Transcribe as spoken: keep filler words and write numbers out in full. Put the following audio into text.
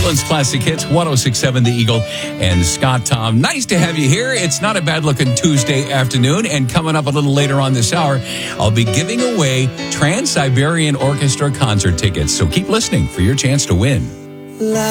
Portland's Classic Hits, one oh six point seven The Eagle, and Scott Tom. Nice to have you here. It's not a bad-looking Tuesday afternoon, and coming up a little later on this hour, I'll be giving away Trans-Siberian Orchestra concert tickets. So keep listening for your chance to win.